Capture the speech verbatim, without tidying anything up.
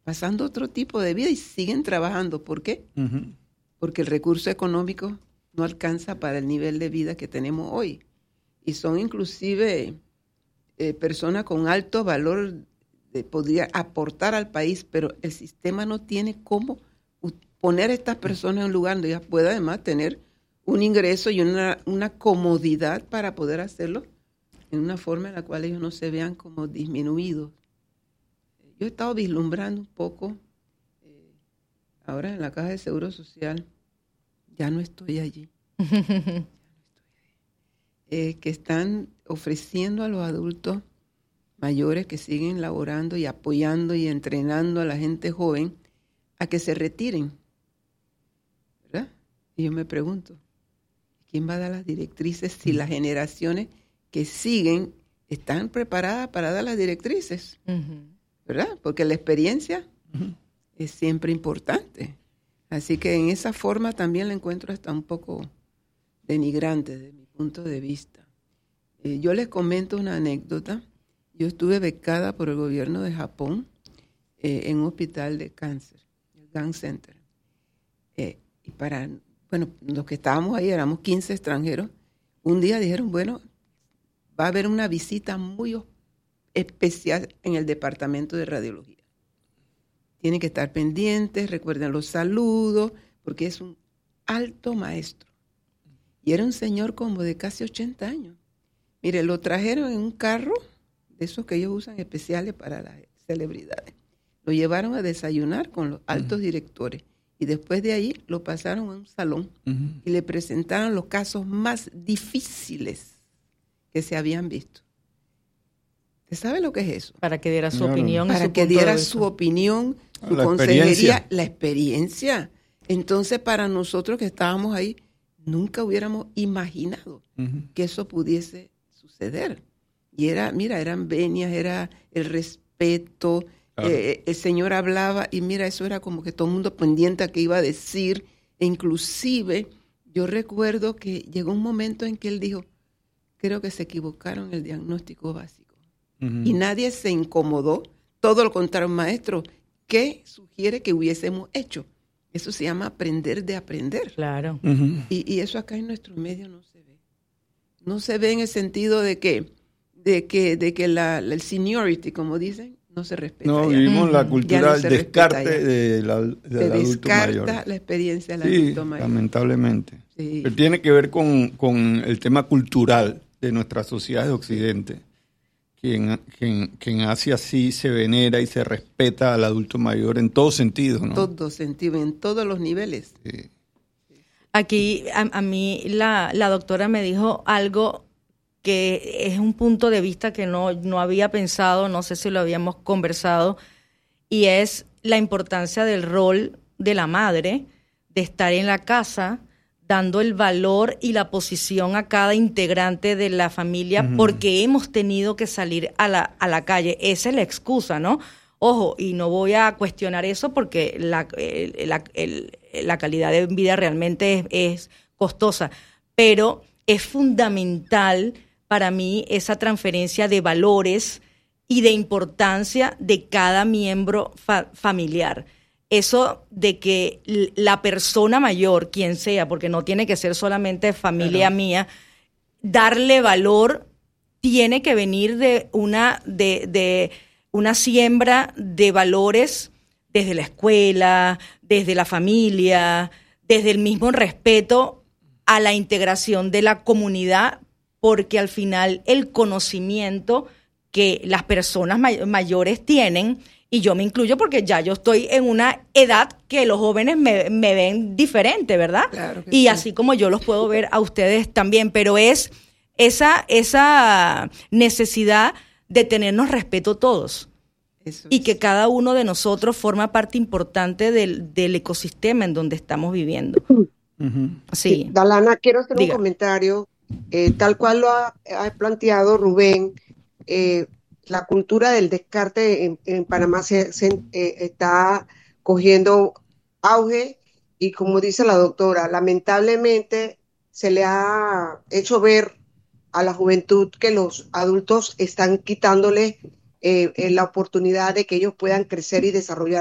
pasando otro tipo de vida y siguen trabajando. ¿Por qué? Uh-huh. Porque el recurso económico no alcanza para el nivel de vida que tenemos hoy. Y son inclusive eh, personas con alto valor de poder aportar al país, pero el sistema no tiene cómo poner a estas personas en un lugar donde ellas puedan además tener un ingreso y una, una comodidad para poder hacerlo en una forma en la cual ellos no se vean como disminuidos. Yo he estado vislumbrando un poco, eh, ahora en la Caja de Seguro Social, ya no estoy allí, ya no estoy allí. Eh, que están ofreciendo a los adultos mayores que siguen laborando y apoyando y entrenando a la gente joven a que se retiren, ¿verdad? Y yo me pregunto, ¿quién va a dar las directrices si las generaciones que siguen están preparadas para dar las directrices? Uh-huh. ¿Verdad? Porque la experiencia uh-huh. es siempre importante. Así que en esa forma también la encuentro hasta un poco denigrante desde mi punto de vista. Eh, yo les comento una anécdota. Yo estuve becada por el gobierno de Japón eh, en un hospital de cáncer, el Gan Center. Eh, y para, bueno, los que estábamos ahí, éramos quince extranjeros, un día dijeron, bueno, va a haber una visita muy especial en el departamento de radiología. Tienen que estar pendientes, recuerden los saludos, porque es un alto maestro. Y era un señor como de casi ochenta años. Mire, lo trajeron en un carro, de esos que ellos usan especiales para las celebridades. Lo llevaron a desayunar con los altos uh-huh. directores. Y después de ahí lo pasaron a un salón uh-huh. y le presentaron los casos más difíciles que se habían visto. ¿Usted sabe lo que es eso? Para que diera su claro. opinión. Para su que diera su opinión, su la consejería, experiencia. la experiencia. Entonces, para nosotros que estábamos ahí, nunca hubiéramos imaginado uh-huh. que eso pudiese suceder. Y era, mira, eran venias, era el respeto. Claro. Eh, el señor hablaba y mira, eso era como que todo el mundo pendiente a qué iba a decir. E inclusive, yo recuerdo que llegó un momento en que él dijo, creo que se equivocaron en el diagnóstico básico. Uh-huh. Y nadie se incomodó. Todo lo contrario, maestro, ¿qué sugiere que hubiésemos hecho? Eso se llama aprender de aprender. Claro. Uh-huh. Y, y eso acá en nuestro medio no se ve. No se ve en el sentido de que, de que, de que la, la, el seniority, como dicen, no se respeta. No, ya. vivimos Uh-huh. la cultura del descarte de la, del se adulto mayor. Se descarta la experiencia del sí, adulto mayor. Lamentablemente. Sí. Pero tiene que ver con, con el tema cultural de nuestra sociedad de Occidente, que en, que, en, que en Asia sí se venera y se respeta al adulto mayor en todo sentido, ¿no? En todo sentido, en todos los niveles. Sí. Aquí a, a mí la, la doctora me dijo algo que es un punto de vista que no, no había pensado, no sé si lo habíamos conversado, y es la importancia del rol de la madre, de estar en la casa, dando el valor y la posición a cada integrante de la familia, uh-huh. porque hemos tenido que salir a la, a la calle. Esa es la excusa, ¿no? Ojo, y no voy a cuestionar eso porque la, el, la, el, la calidad de vida realmente es, es costosa, pero es fundamental para mí esa transferencia de valores y de importancia de cada miembro fa- familiar. Eso de que la persona mayor, quien sea, porque no tiene que ser solamente familia claro. mía, darle valor tiene que venir de una, de, de una siembra de valores desde la escuela, desde la familia, desde el mismo respeto a la integración de la comunidad, porque al final el conocimiento que las personas may- mayores tienen, y yo me incluyo porque ya yo estoy en una edad que los jóvenes me, me ven diferente, ¿verdad? Claro que y sí. así como yo los puedo ver a ustedes también, pero es esa, esa necesidad de tenernos respeto todos. Eso y es. Que cada uno de nosotros forma parte importante del, del ecosistema en donde estamos viviendo. Uh-huh. Sí. Dalana, quiero hacer Diga. un comentario, eh, tal cual lo ha, ha planteado Rubén. Eh, la cultura del descarte en, en Panamá se, se eh, está cogiendo auge y, como dice la doctora, lamentablemente se le ha hecho ver a la juventud que los adultos están quitándole eh, eh, la oportunidad de que ellos puedan crecer y desarrollar